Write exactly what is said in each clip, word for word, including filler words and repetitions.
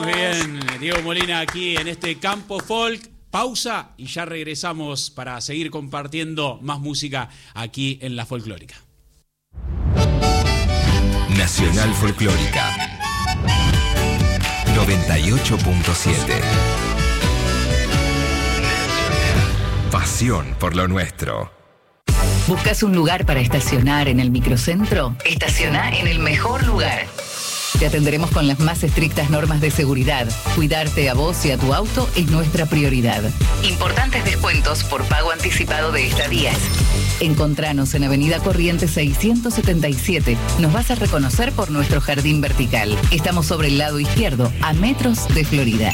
Muy bien, Diego Molina aquí en este Campo Folk. Pausa y ya regresamos para seguir compartiendo más música aquí en La Folclórica. Nacional Folclórica noventa y ocho punto siete. Pasión por lo nuestro. ¿Buscas un lugar para estacionar en el microcentro? Estaciona en el mejor lugar. Te atenderemos con las más estrictas normas de seguridad. Cuidarte a vos y a tu auto es nuestra prioridad. Importantes descuentos por pago anticipado de estadías. Encontranos en Avenida Corrientes seiscientos setenta y siete. Nos vas a reconocer por nuestro jardín vertical. Estamos sobre el lado izquierdo, a metros de Florida.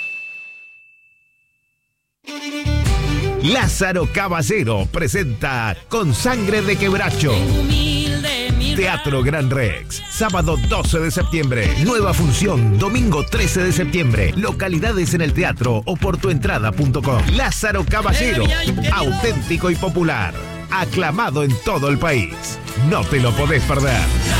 Lázaro Caballero presenta Con Sangre de Quebracho. Teatro Gran Rex, sábado doce de septiembre, nueva función, domingo trece de septiembre, localidades en el teatro o por tuentrada punto com. Lázaro Caballero, auténtico y popular, aclamado en todo el país. No te lo podés perder.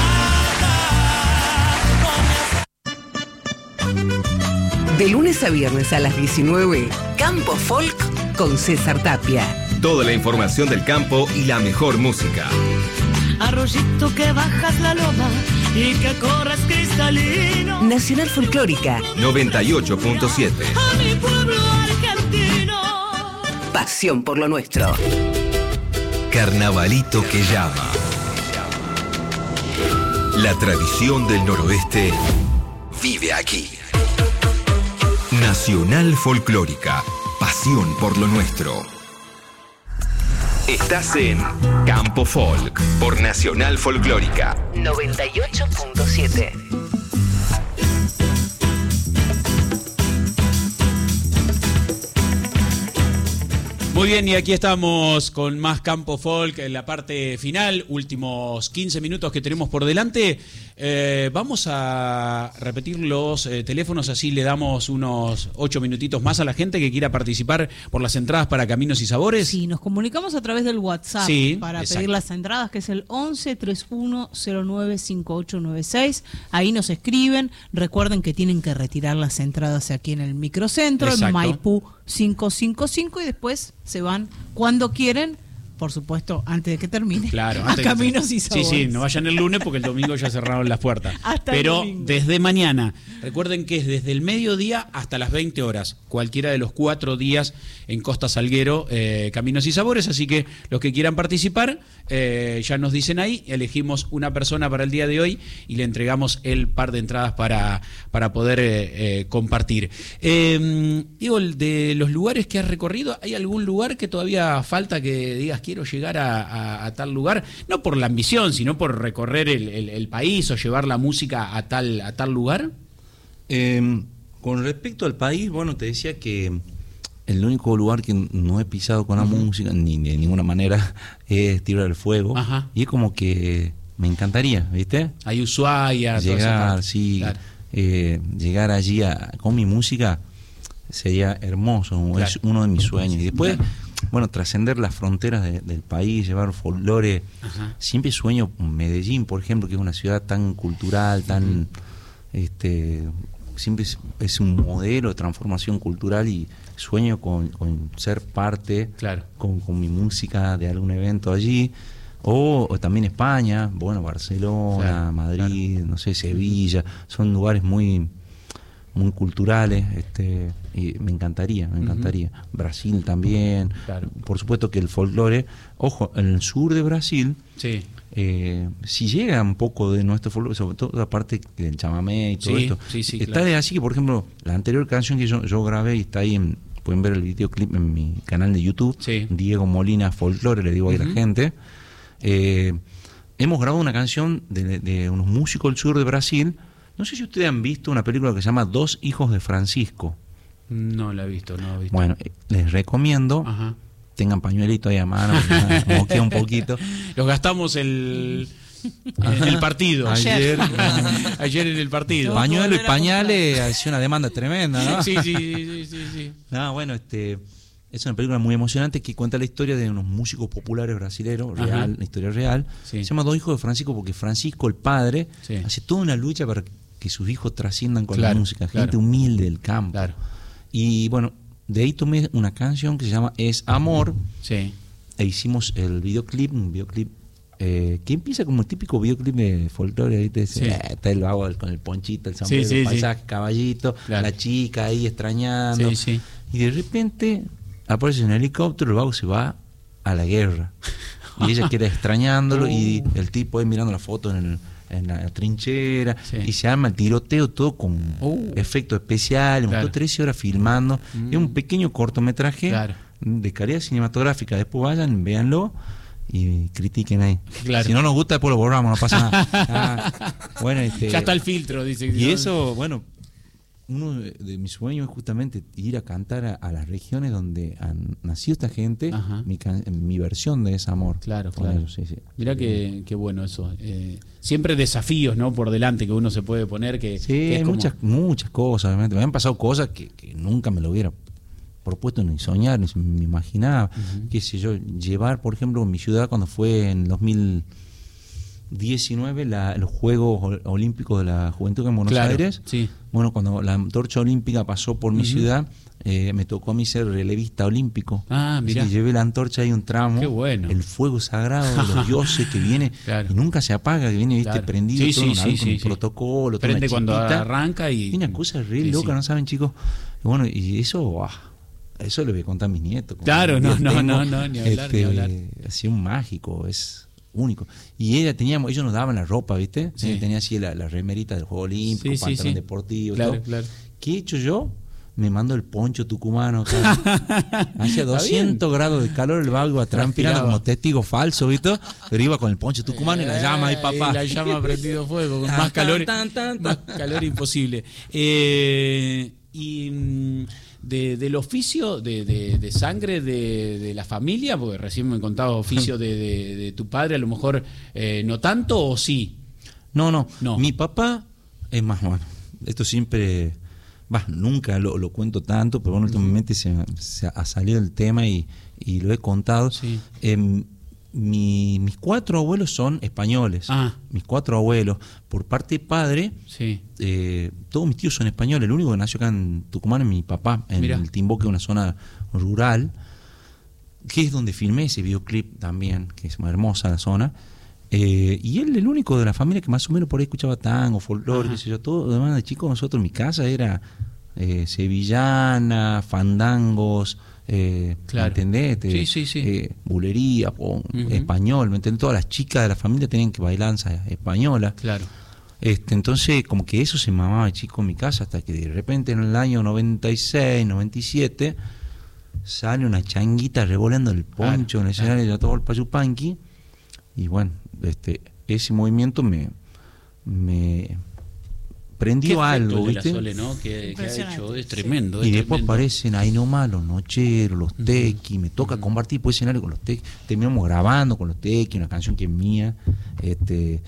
De lunes a viernes a las diecinueve, Campo Folk con César Tapia. Toda la información del campo y la mejor música. Arroyito que bajas la loma y que corres cristalino. Nacional Folclórica noventa y ocho punto siete. A mi pueblo argentino. Pasión por lo nuestro. Carnavalito que llama. La tradición del noroeste vive aquí. Nacional Folclórica. Pasión por lo nuestro. Estás en Campo Folk por Nacional Folclórica noventa y ocho punto siete. Muy bien, y aquí estamos con más Campo Folk en la parte final, últimos quince minutos que tenemos por delante. Eh, vamos a repetir los eh, teléfonos, así le damos unos ocho minutitos más a la gente que quiera participar por las entradas para Caminos y Sabores. Sí, nos comunicamos a través del WhatsApp sí, para exacto. pedir las entradas, que es el once treinta y uno cero nueve cincuenta y ocho noventa y seis. Ahí nos escriben. Recuerden que tienen que retirar las entradas aquí en el microcentro, exacto. en Maipú quinientos cincuenta y cinco, y después se van cuando quieren. Por supuesto, antes de que termine. Claro, a Caminos y Sabores. Sí, sí, no vayan el lunes porque el domingo ya cerraron las puertas. Hasta Pero el domingo. Desde mañana, recuerden que es desde el mediodía hasta las veinte horas, cualquiera de los cuatro días en Costa Salguero, eh, Caminos y Sabores. Así que los que quieran participar, eh, ya nos dicen ahí, elegimos una persona para el día de hoy y le entregamos el par de entradas para, para poder eh, eh, compartir. Eh, digo, de los lugares que has recorrido, ¿hay algún lugar que todavía falta que digas quiero llegar a, a, a tal lugar? No por la ambición, sino por recorrer el, el, el país o llevar la música a tal, a tal lugar. Eh, con respecto al país, bueno, te decía que el único lugar que no he pisado con la uh-huh. música, ni de ninguna manera, es Tierra del Fuego. Ajá. Y es como que me encantaría, ¿viste? Hay Ushuaia, llegar, sí, claro. eh, llegar allí a, con mi música sería hermoso, claro. Es uno de mis sueños. Y después, claro. bueno, trascender las fronteras de, del país, llevar folclore. Ajá. Siempre sueño Medellín, por ejemplo, que es una ciudad tan cultural, tan uh-huh. este siempre es, es un modelo de transformación cultural, y sueño con, con ser parte, claro. con, con mi música de algún evento allí. O, o también España, bueno, Barcelona, claro, Madrid, claro. no sé, Sevilla, son lugares muy muy culturales, este, y me encantaría, me encantaría. Uh-huh. Brasil también, claro. por supuesto que el folclore, ojo, en el sur de Brasil, sí. eh, si llega un poco de nuestro folclore, sobre todo la parte del chamamé y todo sí, esto, sí, sí, está claro. así que, por ejemplo, la anterior canción que yo, yo grabé y está ahí, en, pueden ver el videoclip en mi canal de YouTube, sí. Diego Molina Folclore, le digo uh-huh. a la gente. Eh, hemos grabado una canción de, de unos músicos del sur de Brasil. No sé si ustedes han visto una película que se llama Dos hijos de Francisco. No la he visto, no la he visto. Bueno, eh, les recomiendo. Ajá. Tengan pañuelito ahí a mano, moquea un poquito. Los gastamos el, en el partido. Ayer, ayer en el partido. Pañuelo y pañales, hacía una demanda tremenda, ¿no? Sí, sí, sí, sí, sí. No, bueno, este... es una película muy emocionante que cuenta la historia de unos músicos populares brasileños, real, Ajá. la historia real. Sí. Se llama Dos hijos de Francisco porque Francisco, el padre, sí. hace toda una lucha para que que sus hijos trasciendan con Claro, la música, claro. gente humilde del campo. Claro. Y bueno, de ahí tomé una canción que se llama Es Amor, Sí. e hicimos el videoclip, un videoclip eh, que empieza como el típico videoclip de folclore, ¿viste? Sí. Eh, está el vago con el ponchito, el sombrero, Sí, sí, el sí. paisaje, caballito, Claro. la chica ahí extrañando. Sí, sí. Y de repente aparece un helicóptero, el vago se va a la guerra. Y ella queda extrañándolo y el tipo ahí mirando la foto en, el, en la trinchera. Sí. Y se arma el tiroteo todo con Uh. efectos especiales. Claro. Me costó trece horas filmando. Mm. Es un pequeño cortometraje Claro. de calidad cinematográfica. Después vayan, véanlo y critiquen ahí. Claro. Si no nos gusta, después lo borramos, no pasa nada. Ah, bueno, este, Ya está el filtro, dice. y eso, bueno, uno de, de mis sueños es justamente ir a cantar a, a las regiones donde han nacido esta gente, Ajá. mi, can- mi versión de ese amor. Claro, Con claro. ellos, sí, sí. Mirá que, que bueno eso. Eh, siempre desafíos, ¿no? Por delante que uno se puede poner. Que, Sí, que es hay como- muchas, muchas cosas, obviamente. Me han pasado cosas que, que nunca me lo hubiera propuesto ni soñar, ni me imaginaba. Ujú. Qué sé yo, llevar, por ejemplo, en mi ciudad cuando fue en dos mil diecinueve la, los Juegos Ol- Olímpicos de la Juventud en Buenos Claro, Aires. sí. Bueno, cuando la antorcha olímpica pasó por mi Ujú. ciudad, eh, me tocó a mí ser relevista olímpico. Ah, Así mirá. que llevé la antorcha ahí un tramo. Qué bueno. El fuego sagrado de los dioses que viene Claro. y nunca se apaga, que viene, viste, Claro. prendido, Sí, todo sí, un- sí, con sí, un sí. protocolo, toda Prende una cuando chispita. arranca y. Y una cosa re Sí, loca, sí. ¿no saben, chicos? Y bueno, y eso, ah, eso le voy a contar a mis nietos. como Claro, no, yo no, tengo, no, no, ni hablar, ni hablar. Así un mágico, es único. Y ella teníamos, ellos nos daban la ropa, ¿viste? Sí. Ella tenía así la, la remerita del Juego Olímpico, Sí, sí, pantalón sí. deportivo, Claro, todo. claro. ¿Qué he hecho yo? Me mando el poncho tucumano. Hacía Está doscientos grados de calor, el vago atrás transpirando Transpiraba. como testigo falso, ¿viste? Pero iba con el poncho tucumano y la llama ahí, papá. Y la llama ha prendido fuego, con Tan, más calor, tan, tan, tan. más calor imposible. Eh, y mm, de, del oficio de, de, de sangre de, de la familia, porque recién me contabas oficio de, de, de tu padre, a lo mejor eh, no tanto o sí. No, no, No. Mi papá es más, bueno, esto siempre, bah, nunca lo, lo cuento tanto, pero bueno, últimamente se, se ha salido el tema y, y lo he contado. Sí. Em, mi- mis cuatro abuelos son españoles. Ah. Mis cuatro abuelos. Por parte de padre, Sí. eh, todos mis tíos son españoles. El único que nació acá en Tucumán es mi papá, en Mirá. el Timbó, que es una zona rural, que es donde filmé ese videoclip también, que es muy hermosa la zona. Eh, y él, el único de la familia que más o menos por ahí escuchaba tango, folclore, Ajá. qué sé yo, todo. Además, de chicos, nosotros en mi casa era eh, sevillana, fandangos, eh, Claro. ¿me entendés? Este, Sí, sí, sí. eh, bulería, o Ujú. español, ¿me entendés? Todas las chicas de la familia tenían que bailar danza española. Claro. Este, entonces, como que eso se mamaba de chico en mi casa, hasta que de repente en el año noventa y seis, noventa y siete, sale una changuita revolando el poncho Claro, en el escenario de todo el Payupanqui. Y bueno, este, ese movimiento me, me prendió Qué algo, efecto el de ¿viste? la Sole, ¿no? que, que ha Impresionante, hecho, es sí. tremendo. Y es después tremendo. aparecen ahí nomás los nocheros, los tequis, me toca compartir por escenario con los tequis, terminamos grabando con los tequis, una canción que es mía, este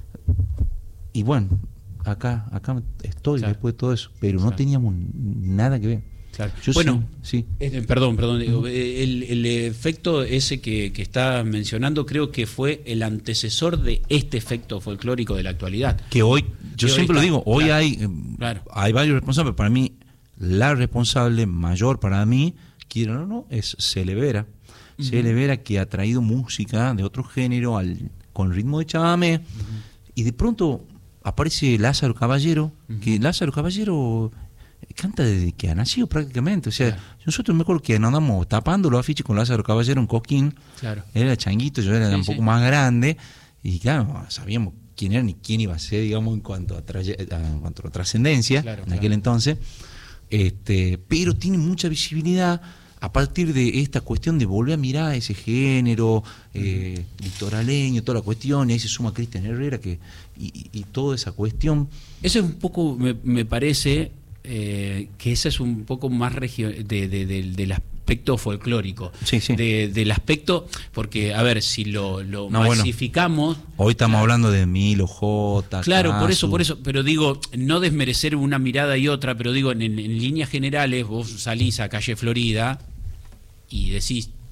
y bueno, acá, acá estoy Claro. después de todo eso, pero no Claro. teníamos nada que ver. Claro. Yo Bueno, sí, sí. Eh, perdón, perdón. digo, eh, el, el efecto ese que, que está mencionando creo que fue el antecesor de este efecto folclórico de la actualidad. Que hoy, yo Que hoy siempre lo está, digo, hoy claro, hay, eh, claro. hay varios responsables. Para mí, la responsable mayor para mí, quiero o no, es Celevera. Celevera, que ha traído música de otro género al, con ritmo de chamamé. Y de pronto aparece Lázaro Caballero, que Lázaro Caballero canta desde que ha nacido prácticamente. O sea, Claro. nosotros me acuerdo que nos andamos tapando los afiches con Lázaro Caballero en Coquín. Claro. Él era changuito, yo era Sí, un sí. poco más grande. Y claro, sabíamos quién era ni quién iba a ser, digamos, en cuanto a, traye- a- en cuanto a trascendencia Claro, en claro. aquel entonces. Este, pero tiene mucha visibilidad a partir de esta cuestión de volver a mirar ese género eh, litoraleño, toda la cuestión, y ahí se suma Cristian Herrera que y, y- y toda esa cuestión. Eso es un poco, me, me parece, eh, que ese es un poco más regio de, de- del- del aspecto folclórico. Sí, sí. De- del aspecto, porque, a ver, si lo, lo No, bueno. masificamos... Hoy estamos hablando de Milo, J, Claro, por Casu. eso, por eso, pero digo, no desmerecer una mirada y otra, pero digo, en, en líneas generales, vos salís a calle Florida y decís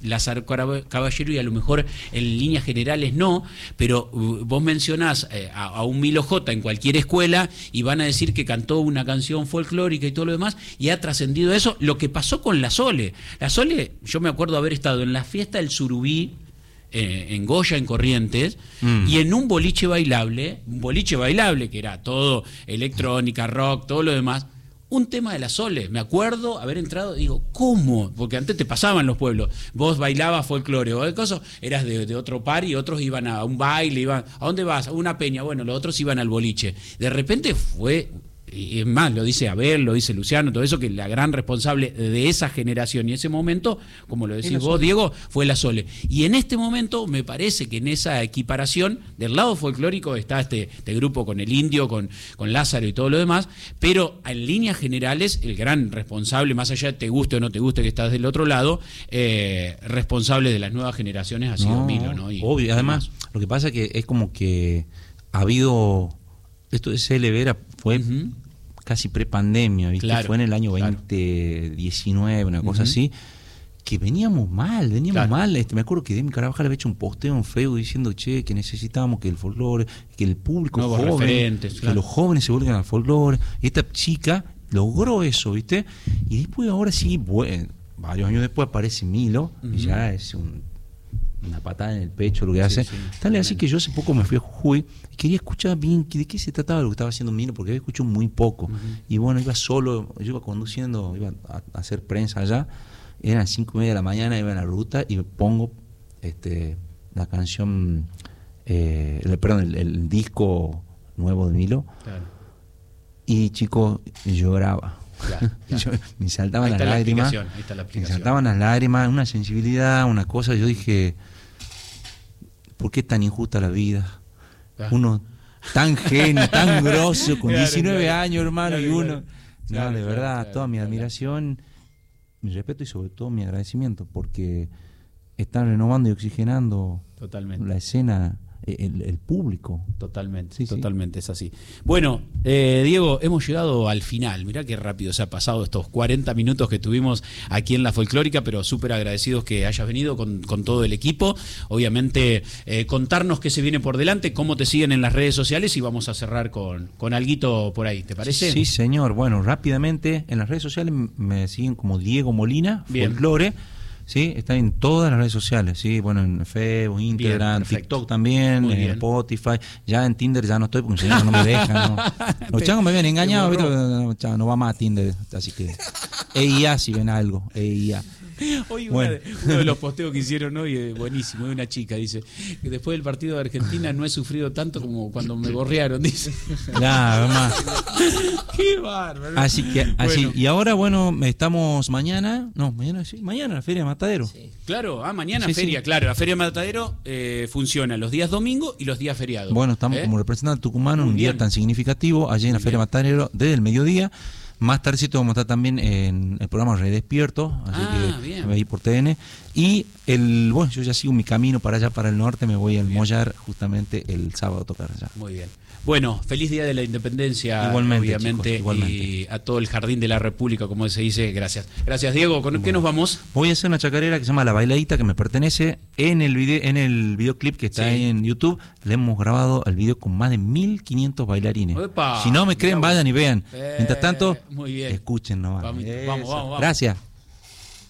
Lázaro Caballero y a lo mejor en líneas generales no, pero uh, vos mencionás eh, a, a un Milo J en cualquier escuela y van a decir que cantó una canción folclórica y todo lo demás, y ha trascendido eso. Lo que pasó con la Sole. La Sole, yo me acuerdo haber estado en la fiesta del Surubí, eh, en Goya, en Corrientes, mm. y en un boliche bailable, un boliche bailable que era todo electrónica, rock, todo lo demás, un tema de la Sole. Me acuerdo haber entrado, digo, ¿cómo? Porque antes te pasaban los pueblos. Vos bailabas folclore o de cosas, eras de, de otro par y otros iban a un baile, iban, ¿a dónde vas? A una peña. Bueno, los otros iban al boliche. De repente fue... Y es más, lo dice Abel, lo dice Luciano, todo eso, que la gran responsable de esa generación y ese momento, como lo decís vos, Diego, fue la Sole. Y en este momento me parece que en esa equiparación, del lado folclórico está este, este grupo con el Indio, con, con Lázaro y todo lo demás, pero en líneas generales, el gran responsable, más allá de te guste o no te guste que estás del otro lado, eh, responsable de las nuevas generaciones ha sido no, Milo, ¿no? Y, obvio, además, lo que pasa es que es como que ha habido, esto de C L B era, fue... Uh-huh. casi prepandemia, ¿viste? Claro, fue en el año veinte diecinueve, una cosa uh-huh. así, que veníamos mal, veníamos claro. mal. Este, me acuerdo que Demi Carabajal había hecho un posteo en Facebook diciendo, che, que necesitábamos que el folclore, que el público Nuevos joven, referentes, que claro. los jóvenes se vuelvan al folclore. Y esta chica logró eso, ¿viste? Y después, ahora sí, bueno, varios años después aparece Milo, uh-huh. y ya es un... una patada en el pecho lo que hace. Sí, sí, Tal así que yo hace poco me fui a Jujuy y quería escuchar bien de qué se trataba lo que estaba haciendo Milo, porque había escuchado muy poco. Uh-huh. Y bueno, iba solo, yo iba conduciendo, iba a, a hacer prensa allá, eran cinco y media de la mañana, iba en la ruta y me pongo este la canción, eh, el, perdón, el, el disco nuevo de Milo. Claro. Y chicos, lloraba. Claro, claro. Yo, me saltaban las lágrimas, la ahí está la me saltaban las lágrimas, una sensibilidad, una cosa. Yo dije, ¿por qué es tan injusta la vida? Claro. Uno tan genio, tan grosso, con claro, diecinueve claro. años, hermano, claro, y uno, claro. no, claro, de verdad, claro, toda mi claro. admiración, mi respeto y sobre todo mi agradecimiento, porque están renovando y oxigenando Totalmente. la escena. El, el público. Totalmente, sí, totalmente, sí. es así. Bueno, eh, Diego, hemos llegado al final. Mirá qué rápido se ha pasado estos cuarenta minutos que tuvimos aquí en La Folclórica, pero súper agradecidos que hayas venido con, con todo el equipo. Obviamente, eh, contarnos qué se viene por delante, cómo te siguen en las redes sociales, y vamos a cerrar con, con alguito por ahí, ¿te parece? Sí, señor. Bueno, rápidamente, en las redes sociales me siguen como Diego Molina, Bien. Folclore. Sí, está en todas las redes sociales, sí, bueno, en Facebook, Instagram, bien, TikTok también, en Spotify, ya en Tinder ya no estoy porque no me dejan, ¿no? Los changos me habían engañado, ¿viste? No, chavo, no va más a Tinder, así que E I A si ven algo, E I A. Hoy bueno. de, uno de los posteos que hicieron hoy es buenísimo, de una chica, dice que después del partido de Argentina no he sufrido tanto como cuando me gorrearon, dice. Claro, más. Qué bárbaro. Así que, bueno. así, y ahora, bueno, estamos mañana, no, mañana sí, mañana la Feria de Matadero. Sí. Claro, ah, mañana sí, feria, sí. claro, la Feria de Matadero eh, funciona los días domingo y los días feriados. Bueno, estamos ¿eh? como representante tucumano, un día tan significativo, allí en la Feria de Matadero, desde el mediodía. Más tardecito vamos a estar también en el programa Redespierto, así ah, que bien. me voy a ir por T N. Y el bueno, yo ya sigo mi camino para allá, para el norte, me voy al Mollar justamente el sábado a tocar allá. Muy bien. Bueno, feliz Día de la Independencia, igualmente, obviamente, chicos, igualmente. Y a todo el Jardín de la República, como se dice, gracias. Gracias, Diego. ¿Con bueno. qué nos vamos? Voy a hacer una chacarera que se llama La Bailadita, que me pertenece. En el video, en el videoclip que está sí. ahí en YouTube, le hemos grabado el video con más de mil quinientos bailarines. Opa, si no me creen, vayan y vean. Eh, Mientras tanto, muy bien. escuchen nomás. Vamos, vamos, vamos, vamos. Gracias.